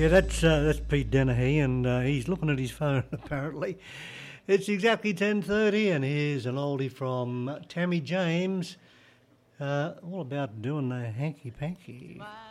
Yeah, that's Pete Dennehy, and he's looking at his phone apparently. It's exactly 10:30, and here's an oldie from Tammy James, all about doing the hanky panky.